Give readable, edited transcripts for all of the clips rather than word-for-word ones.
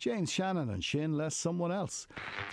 James Shannon and sin less someone else.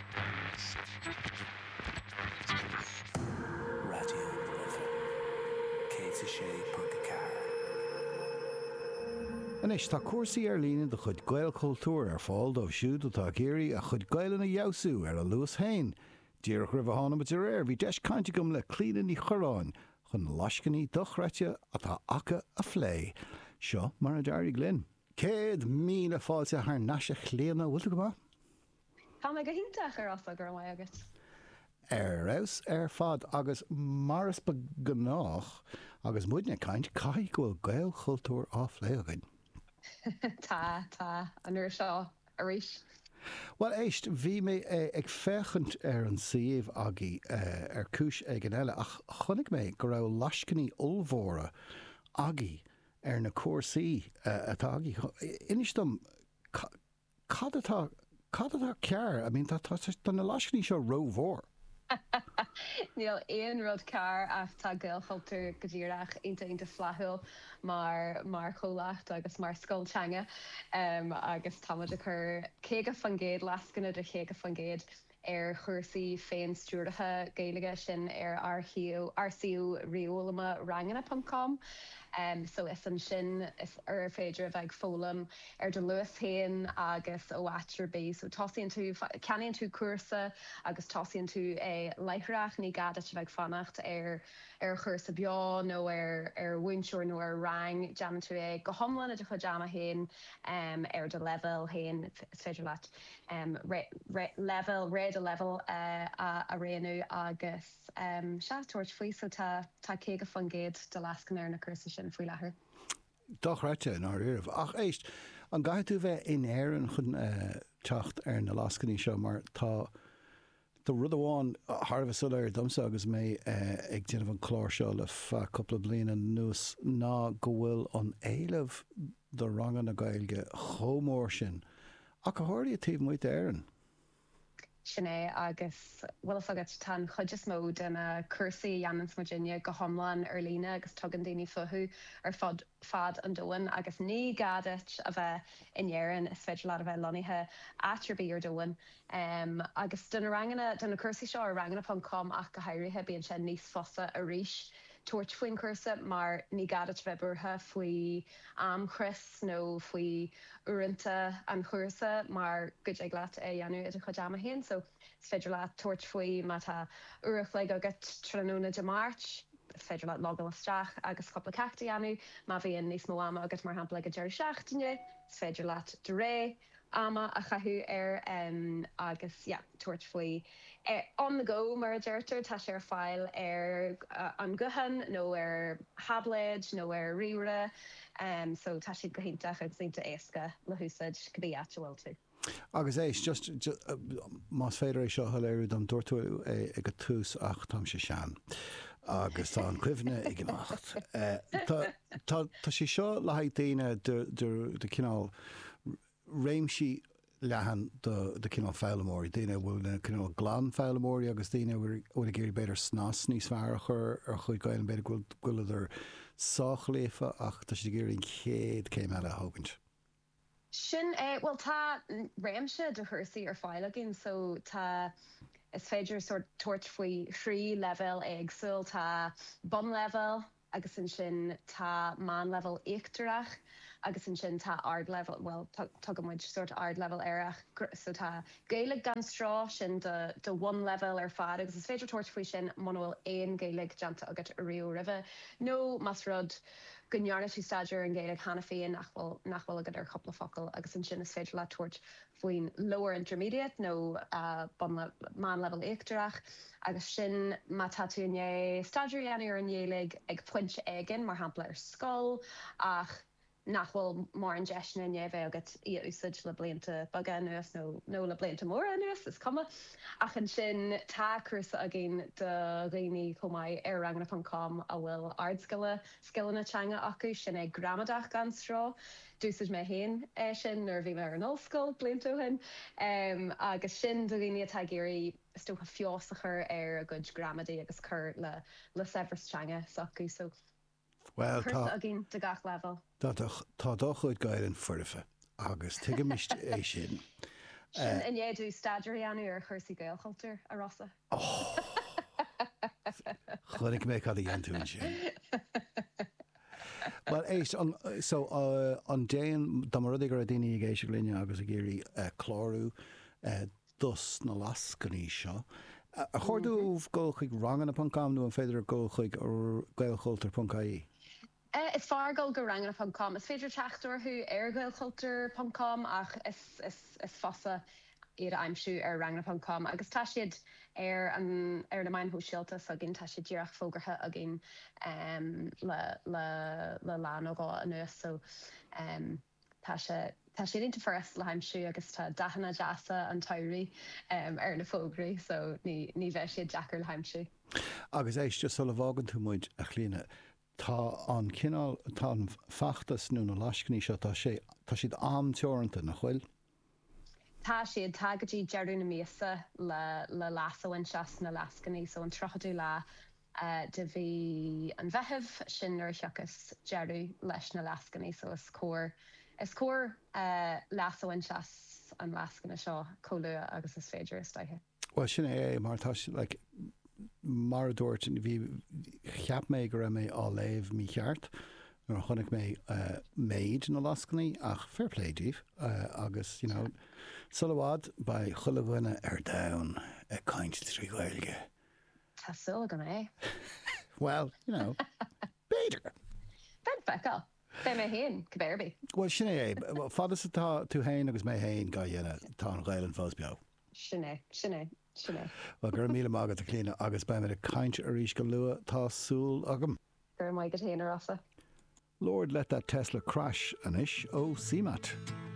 And is tá cuasaí ar líne de chud gael cultúr ar fáil dómh siúd atá géirí a chud gael na jausú ar a Lewis Hain. Díreach ribh hána mit ar air, bhí deis cainte gom le clídan í choráin chun lascaní dochreite atá acha a phlé. Seo mar a Darry Glynn. Céad míle fáilte th neise chléana bhfuil go bá? Tá me go hinnteach ar as gur mai agus. Aus fad agus maras ba gnách agus muidne caint cai gohfuil gael cultúr á phlé againn. Tá an nuair seo a rís. Well, éist, bhí mé ag fechant ar an siomh agaí ar cúis ag an eile ach chunig mé go raibh lascaní olmhóra agaí ar na cuasaí atá agaí. Inistom, cad atá cear? I mean, tá na lascaní seo rómhór. Níl éon rud cear ach tá gael cultúr go dtíreach inta flathúil mar cholacht agus mar scoilteanga agus táid a chur chéige fan géad lascanna de chéige fan géad ar chuirsaí féin stúrdatha Gaeilge sin ar RCU riolama rangana.com. So is an sin is ar féidir a bheith fólam ar de Lewis Hain agus ó Atterbee. So tosíonn tú ceannaíonn tú cuasa agus tosíonn tú leithreach ní gada a bheith fannacht ar chuirsa beá nó ar bhainseoir nó ar rang deanan tú go thomlan a de chud deama hain ar de level hain is féidir leat réad a level a réanú agus se tuairt faoi so tá céige fan géad de lascan ar na cuasa sin faoi lethair. Dochreite ná riamh. Ach éist, an gaiith tú bheith in éireann chun teacht ar na lascaní seo mar tá rud amháin Tharbh sul ar domsa agus mé ag déanamh an chlár seo le coppla bliana nús ná go bhfuil an éilemh do rangan na Gaeilge chomór sin. Ach a tháirí a tíomh muid éireann. Sinné agus bhfuil agad tan chuideas mód in a cursaí Janans Virginia go thomlan ar lína agus tugann daoine futhú ar fad an dóin agus ní gadait a bheith inéireann is féidir le a bheith loníthe Atterbee ar dóin. Agus duna cursaí seo ar rangana.com ach go hairithe bíonn sin níos fosa a ríis tuairt faoin cursa mar ní gadait bheith burtha faoi chris nó faoi uaireanta an cursa mar go ag leat é dhéanú a chud deama hain. So is féidir leat tuairt faoi má tá uaireach le agat tróna de March, féidir leat logal isteach agus coppla ceachta dhéanú, má bhíonn níos mó ama agus mar hampla go deir seachtaine, is féidir leat de ré ama a chathú ar agus tuairt faoi on the go mar a deirtar tá sé ar fáil ar an guhan nó ar habléid nó ar riúra so tá siad go hintach agusínta éasca le húsaid go dtí bhfuil tú. Agus éis, just más féidir é seo léirú don dúirtú ag go tús ach tam sé sean. Agus tá an cuimhne ag imacht. Tá sé seo le haid daoine de cinál réimsí lehan de cinál feilemóí. Daoine bhfuil na cinál glan feilemóí agus daoine bhfuil a géirí beidir snas níos fearr ar chuid gael beidir ghuiil idir sáchléfa ach tá sé géirí chéad céim eile thugant. Sin well tá réimse de chuirsaí ar fáil agin so tá is féidir sort tuairt faoi thrí level éagsúil tá bun level agus sin tá man level éachtarach agus sin tá ard level well tugam muid sort ard level éireach so tá Gaeilge gan strá sin de one level ar fad agus is féidir tuairt faoi sin manuel éon Gaeilge deanta agat a riú ribh nó mas rud gonnearna tú staidir an Gaeilge chana féin nachhfuil agad ar coppla focail agus sin is féidir le tuairt faoin lower intermediate nó man level éachtarach agus sin má tá tú inné staidir dhéanú ar an Gaeilge ag pointe aigen mar hampla ar scoil ach nachhfuil mar an deisna inné agat í úsid le blianta baga nuas nó le blianta móra nuas is cuma ach an sin tá cursa a gin de réí chomáid ar rangana.com a bhfuil ardscilna teanga acu sin ag gramadach gan strá dúsid mé hain sin nar bhí mar an óscoil bliantúhin agus sin do réí atá géirí stocha fiosachar ar a good gramadaí agus chur le severas teanga acu so well, tá agin de gach level. Tá dó chuid gael an fuirfe agus tuige mist é sin. Sin inéadú staidirí anú ar chuirsaí gailchultúr a Rossa. Chunig mé cad a dhéantún sin. Well, an déan dá mar rudig ar a daine a géisi glíine agus a géirí chlárú dus na lascaní seo. A chuirúh go chuig rangan na pancamú an féidir go chuig ar gailchultúr.caí. Is fargal go rangan.com. Is féidir teachtarthú ar gailchultúr.com ach is fosa ar aimsú ar rangan.com agus tá siad ar na main hóisialta so gin tá siad díreach fógartha a gin le lán ógá anuas so tá siad inta first le aimsú agus tá dahanna deasa an tairí ar na fógraí so ní bheith siad deachar le aimsú. Agus éiste sola bhágan tú muid a chlíine. Tá an cinál tá an fachtas nó na lascaní seo tá siad am teoranta na chfuil. Tá siad tagadtí dearú na míasa le lashain seas na lascaní so an trochadú lá de bhí an bheitheh sin ar seachas dearú leis na lascaní so is cór lashain seas an lascanna seo colua agus is féidir is staithe. Well sin é mar tá mar a dúirt bhí cheap mé go raibh mé á léamh mí cheart nar chunig mé méid na lascaní ach fairpléidíh agus sulhád ba chulahhuine ar dain a caint trí ghailge. Tá sul gan é? Well, béidir. Ben feáil. Bé mé héin cibéirbí. Well sin é fadas atá tú hain agus mé hain ga dhéine tá an gaiilen fós beag. Sinné. Well gur míle mágad a clíine agus ba a caint a ríis go lua tásúl agam. Gur mai go héana Rossa. Lord, let that Tesla crash anish. Oh, CMAT.